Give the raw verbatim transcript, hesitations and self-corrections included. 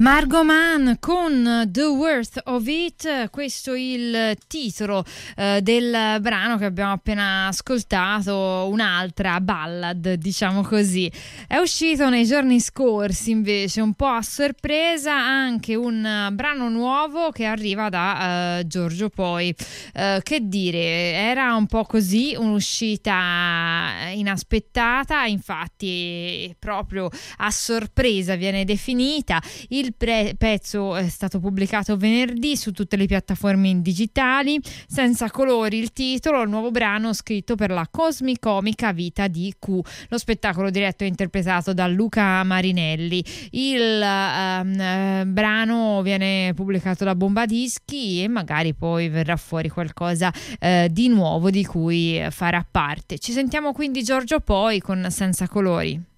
Margot Mann con The Worth of It, questo è il titolo eh, del brano che abbiamo appena ascoltato, un'altra ballad, diciamo così. È uscito nei giorni scorsi invece, un po' a sorpresa, anche un brano nuovo che arriva da uh, Giorgio Poi. Uh, che dire, era un po' così, un'uscita inaspettata, infatti proprio a sorpresa viene definita. Il pre- pezzo è stato pubblicato venerdì su tutte le piattaforme digitali. Senza colori il titolo, il nuovo brano scritto per la cosmicomica vita di Q. Lo spettacolo diretto e interpretato da Luca Marinelli. Il um, brano viene pubblicato da Bombadischi e magari poi verrà fuori qualcosa uh, di nuovo di cui farà parte. Ci sentiamo quindi Giorgio Poi con Senza colori.